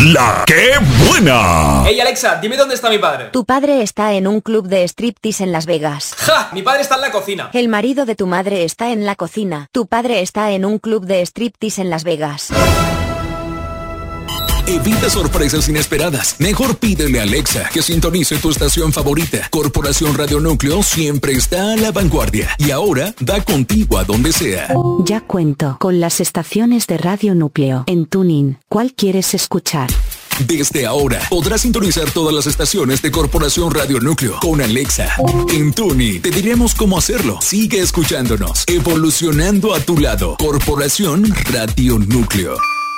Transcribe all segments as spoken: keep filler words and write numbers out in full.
La ¡Qué buena! Hey Alexa, dime dónde está mi padre. Tu padre está en un club de striptease en Las Vegas. ¡Ja! Mi padre está en la cocina. El marido de tu madre está en la cocina. Tu padre está en un club de striptease en Las Vegas. Evita sorpresas inesperadas. Mejor pídele a Alexa que sintonice tu estación favorita. Corporación Radio Núcleo siempre está a la vanguardia. Y ahora da contigo a donde sea. Ya cuento con las estaciones de Radio Núcleo. En TuneIn, ¿cuál quieres escuchar? Desde ahora podrás sintonizar todas las estaciones de Corporación Radio Núcleo con Alexa. En TuneIn te diremos cómo hacerlo. Sigue escuchándonos. Evolucionando a tu lado. Corporación Radio Núcleo.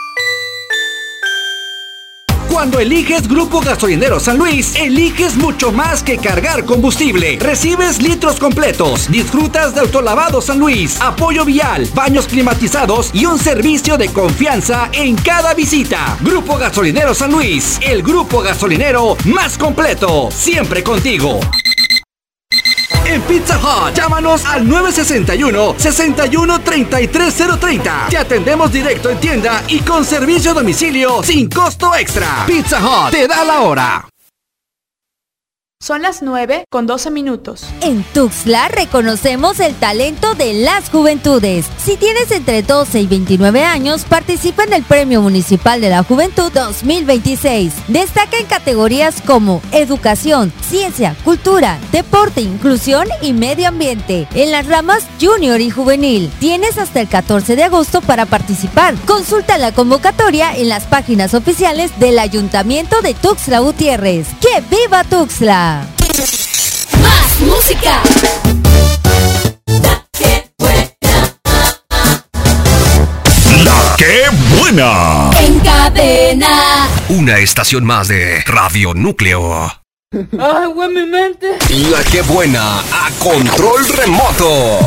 Cuando eliges Grupo Gasolinero San Luis, eliges mucho más que cargar combustible. Recibes litros completos, disfrutas de autolavado San Luis, apoyo vial, baños climatizados y un servicio de confianza en cada visita. Grupo Gasolinero San Luis, el grupo gasolinero más completo, siempre contigo. En Pizza Hut, llámanos al nueve sesenta y uno, sesenta y uno, treinta y tres cero treinta. Te atendemos directo en tienda y con servicio a domicilio sin costo extra. Pizza Hut te da la hora. Son las nueve con doce minutos. En Tuxtla reconocemos el talento de las juventudes. Si tienes entre doce y veintinueve años, participa en el Premio Municipal de la Juventud dos mil veintiséis. Destaca en categorías como educación, ciencia, cultura, deporte, inclusión y medio ambiente. En las ramas junior y juvenil. Tienes hasta el catorce de agosto para participar. Consulta la convocatoria en las páginas oficiales del Ayuntamiento de Tuxtla Gutiérrez. ¡Que viva Tuxtla! Más música. La que buena. La ¡Qué buena! En cadena. Una estación más de Radio Núcleo. Ay, güey, mi mente. La ¡Qué buena! A control remoto.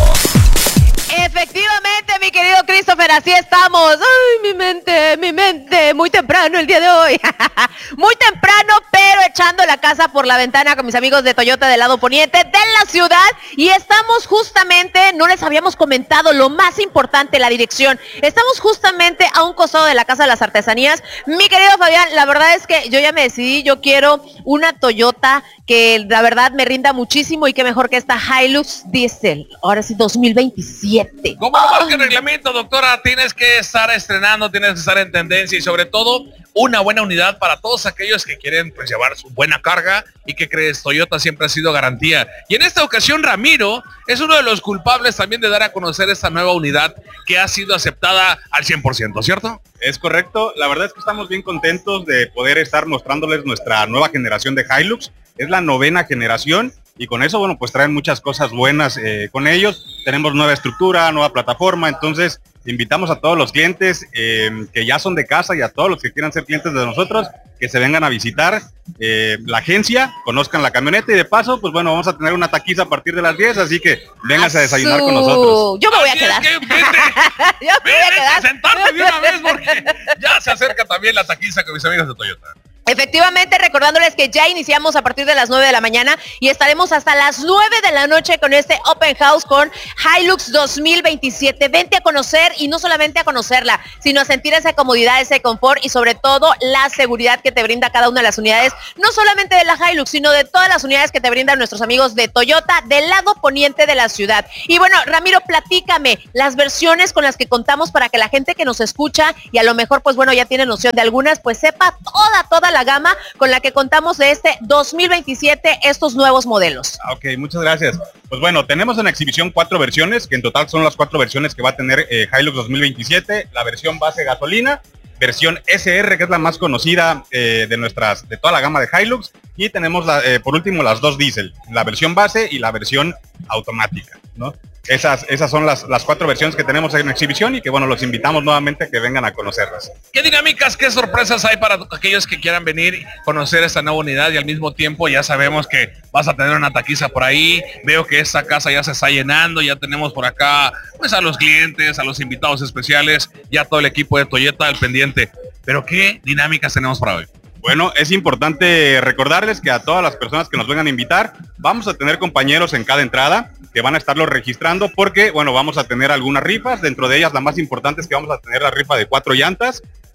Efectivamente, mi querido Christopher, así estamos. Ay, mi mente, mi mente, muy temprano el día de hoy. Muy temprano, pero echando la casa por la ventana con mis amigos de Toyota del lado poniente de la ciudad. Y estamos justamente, no les habíamos comentado lo más importante, la dirección. Estamos justamente a un costado de la Casa de las Artesanías. Mi querido Fabián, la verdad es que yo ya me decidí, yo quiero una Toyota que la verdad me rinda muchísimo y qué mejor que esta Hilux Diesel. Ahora sí, dos mil veintisiete. Como lo marca el reglamento, doctora, tienes que estar estrenando, tienes que estar en tendencia y sobre todo una buena unidad para todos aquellos que quieren pues llevar su buena carga y que crees, Toyota siempre ha sido garantía. Y en esta ocasión Ramiro es uno de los culpables también de dar a conocer esta nueva unidad que ha sido aceptada al cien por ciento, ¿cierto? Es correcto, la verdad es que estamos bien contentos de poder estar mostrándoles nuestra nueva generación de Hilux. Es la novena generación y con eso, bueno, pues traen muchas cosas buenas eh, con ellos. Tenemos nueva estructura, nueva plataforma, entonces invitamos a todos los clientes eh, que ya son de casa y a todos los que quieran ser clientes de nosotros, que se vengan a visitar eh, la agencia, conozcan la camioneta y de paso, pues bueno, vamos a tener una taquiza a partir de las diez, así que vénganse a desayunar con nosotros. Yo me voy a quedar. Es que, vete, Yo me voy a quedar. A sentarte de una vez porque ya se acerca también la taquiza con mis amigos de Toyota. Efectivamente, recordándoles que ya iniciamos a partir de las nueve de la mañana y estaremos hasta las nueve de la noche con este Open House con Hilux dos mil veintisiete. Vente a conocer y no solamente a conocerla, sino a sentir esa comodidad, ese confort y sobre todo la seguridad que te brinda cada una de las unidades, no solamente de la Hilux, sino de todas las unidades que te brindan nuestros amigos de Toyota del lado poniente de la ciudad. Y bueno, Ramiro, platícame las versiones con las que contamos para que la gente que nos escucha y a lo mejor, pues bueno, ya tiene noción de algunas, pues sepa toda, toda la gama con la que contamos de este dos mil veintisiete, estos nuevos modelos. Ok, muchas gracias. Pues bueno, tenemos en exhibición cuatro versiones, que en total son las cuatro versiones que va a tener eh, Hilux dos mil veintisiete, la versión base gasolina, versión S R, que es la más conocida eh, de nuestras, de toda la gama de Hilux, y tenemos la, eh, por último las dos diésel, la versión base y la versión automática, ¿no? Esas, esas son las, las cuatro versiones que tenemos en exhibición y que bueno, los invitamos nuevamente a que vengan a conocerlas. ¿Qué dinámicas, qué sorpresas hay para aquellos que quieran venir y conocer esta nueva unidad? Y al mismo tiempo ya sabemos que vas a tener una taquiza por ahí, veo que esta casa ya se está llenando, ya tenemos por acá pues a los clientes, a los invitados especiales, ya todo el equipo de Toyota al pendiente. Pero ¿qué dinámicas tenemos para hoy? Bueno, es importante recordarles que a todas las personas que nos vengan a invitar, vamos a tener compañeros en cada entrada que van a estarlo registrando porque, bueno, vamos a tener algunas rifas. Dentro de ellas, la más importante es que vamos a tener la rifa de cuatro llantas.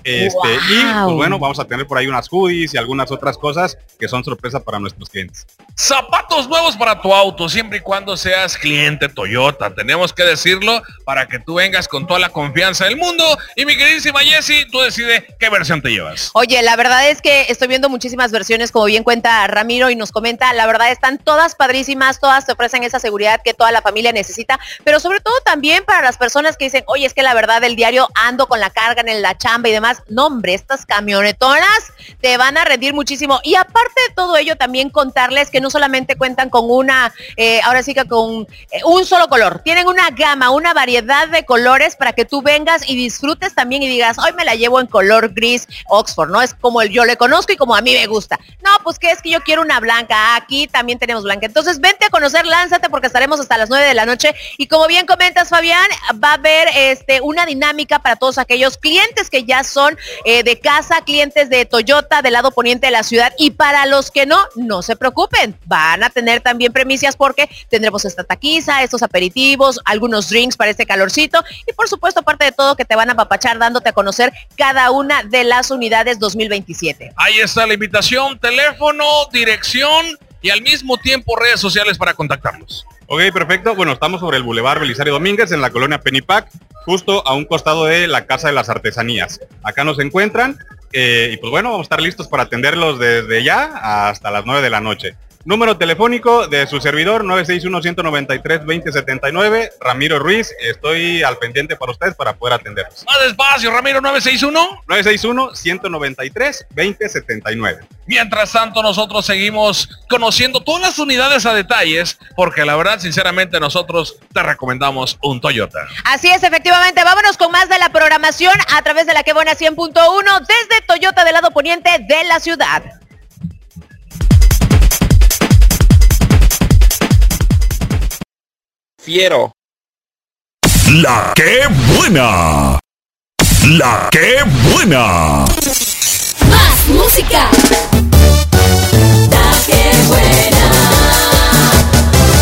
Este, Wow. Y pues bueno, vamos a tener por ahí unas hoodies y algunas otras cosas que son sorpresa para nuestros clientes. Zapatos nuevos para tu auto, siempre y cuando seas cliente Toyota. Tenemos que decirlo para que tú vengas con toda la confianza del mundo. Y mi queridísima Jessie, tú decides qué versión te llevas. Oye, la verdad es que estoy viendo muchísimas versiones, como bien cuenta Ramiro y nos comenta, la verdad están todas padrísimas, todas te ofrecen esa seguridad que toda la familia necesita, pero sobre todo también para las personas que dicen, oye, es que la verdad del diario ando con la carga en la chamba y demás. No, hombre, estas camionetonas te van a rendir muchísimo. Y aparte de todo ello, también contarles que no solamente cuentan con una, eh, ahora sí que con eh, un solo color, tienen una gama, una variedad de colores para que tú vengas y disfrutes también y digas, hoy me la llevo en color gris Oxford, ¿no? Es como el yo le conozco y como a mí me gusta. No, pues que es que yo quiero una blanca, aquí también tenemos blanca. Entonces vente a conocer, lánzate porque estaremos hasta las nueve de la noche y como bien comentas, Fabián, va a haber este, una dinámica para todos aquellos clientes que ya son eh, de casa, clientes de Toyota del lado poniente de la ciudad y para los que no, no se preocupen, van a tener también premisas porque tendremos esta taquiza, estos aperitivos, algunos drinks para este calorcito y por supuesto, aparte de todo, que te van a apapachar dándote a conocer cada una de las unidades dos mil veintisiete. Ahí está la invitación, teléfono, dirección y al mismo tiempo redes sociales para contactarlos. Ok, perfecto. Bueno, estamos sobre el Boulevard Belisario Domínguez en la colonia Pennypack, justo a un costado de la Casa de las Artesanías. Acá nos encuentran eh, y pues bueno, vamos a estar listos para atenderlos desde ya hasta las nueve de la noche. Número telefónico de su servidor, nueve seis uno, uno nueve tres, dos cero siete nueve, Ramiro Ruiz. Estoy al pendiente para ustedes para poder atenderlos. Más despacio, Ramiro, nueve seis uno. nueve seis uno, uno nueve tres, dos cero siete nueve. Mientras tanto, nosotros seguimos conociendo todas las unidades a detalles, porque la verdad, sinceramente, nosotros te recomendamos un Toyota. Así es, efectivamente. Vámonos con más de la programación a través de la Que Buena cien punto uno desde Toyota del lado poniente de la ciudad. Fiero. La Que Buena. La Que Buena. Más música. La Que Buena.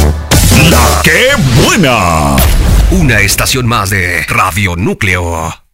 La Que Buena. Una estación más de Radio Núcleo.